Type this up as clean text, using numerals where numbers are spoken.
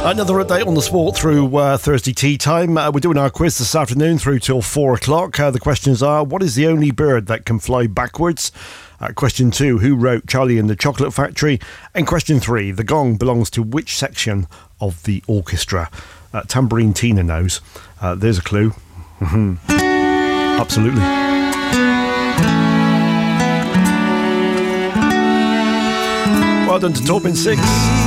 Another update on the sport through Thursday tea time. We're doing our quiz this afternoon through till 4 o'clock. The questions are, what is the only bird that can fly backwards? Question 2, who wrote Charlie and the Chocolate Factory? And question 3, the gong belongs to which section of the orchestra? Tambourine Tina knows. There's a clue. Absolutely. Well done to Torben 6.